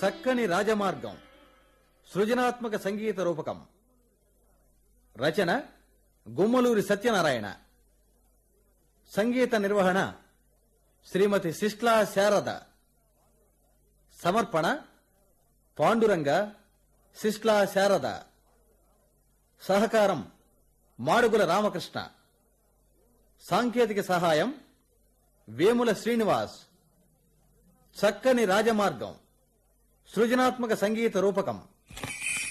చక్కని రాజమార్గం సృజనాత్మక సంగీత రూపకం. రచన గుమ్మలూరి సత్యనారాయణ. సంగీత నిర్వహణ శ్రీమతి సిస్లా శారద. సమర్పణ పాండురంగ సిస్లా శారద. సహకారం మాడుగుల రామకృష్ణ. సాంకేతిక సహాయం వేముల శ్రీనివాస్. చక్కని రాజమార్గం సృజనాత్మక సంగీత రూపకం.